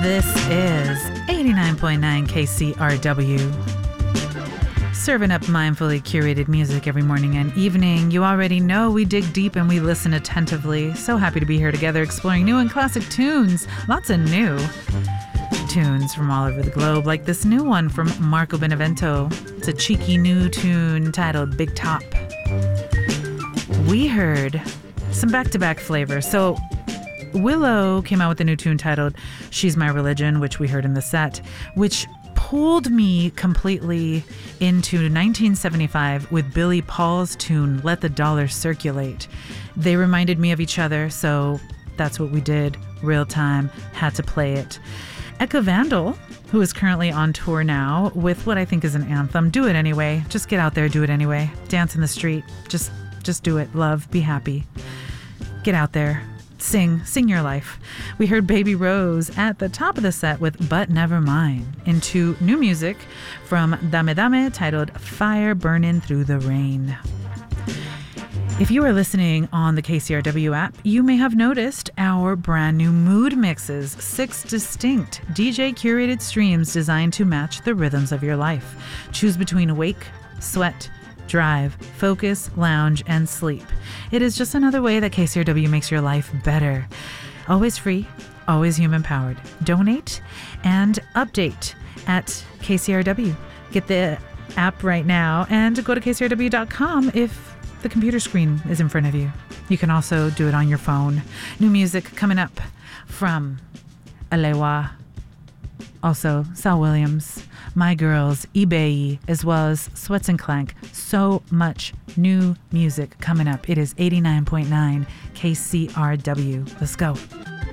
This is 89.9 KCRW. Serving up mindfully curated music every morning and evening. You already know we dig deep and we listen attentively. So happy to be here together exploring new and classic tunes. Lots of new tunes from all over the globe, like this new one from Marco Benevento. It's a cheeky new tune titled Big Top. We heard some back-to-back flavors. So Willow came out with a new tune titled She's My Religion, which we heard in the set, which pulled me completely into 1975 with Billy Paul's tune Let the Dollar Circulate. They reminded me of each other, so that's what we did. Real time, had to play it. Eka Vandal, who is currently on tour now with what I think is an anthem, Do It Anyway. Just get out there, do it anyway. Dance in the street. Just do it. Love, be happy. Get out there. Sing your life. We heard Baby Rose at the top of the set with But Never Mind, into new music from Dame Dame titled Fire Burning Through the Rain. If you are listening on the KCRW app, you may have noticed our brand new mood mixes, 6 distinct DJ curated streams designed to match the rhythms of your life. Choose between wake, sweat, drive, focus, lounge, and sleep. It is just another way that KCRW makes your life better. Always free, always human-powered. Donate and update at KCRW. Get the app right now and go to kcrw.com if the computer screen is in front of you. You can also do it on your phone. New music coming up from Alewa, also Sal Williams, My Girls, eBay, as well as Sweats and Clank. So much new music coming up. It is 89.9 KCRW. Let's go.